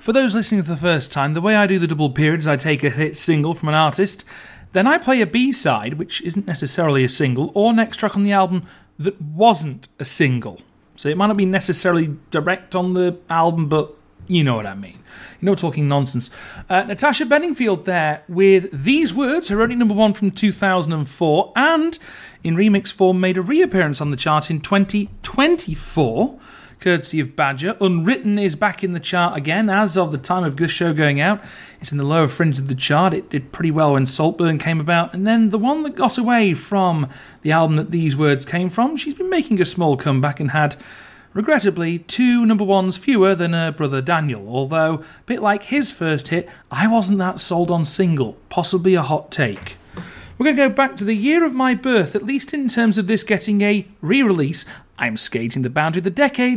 For those listening for the first time, the way I do the double period is I take a hit single from an artist, then I play a B-side, which isn't necessarily a single, or next track on the album that wasn't a single. So it might not be necessarily direct on the album, but you know what I mean. You know, talking nonsense. Natasha Bedingfield there with These Words, her only number one from 2004, and in remix form made a reappearance on the chart in 2024, courtesy of Badger. Unwritten is back in the chart again as of the time of this show going out. It's in the lower fringe of the chart. It did pretty well when Saltburn came about. And then the one that got away from the album that These Words came from, she's been making a small comeback and had, regrettably, 2 number ones fewer than her brother Daniel, although, a bit like his first hit, I wasn't that sold on single, possibly a hot take. We're going to go back to the year of my birth, at least in terms of this getting a re-release. I'm skating the boundary of the decades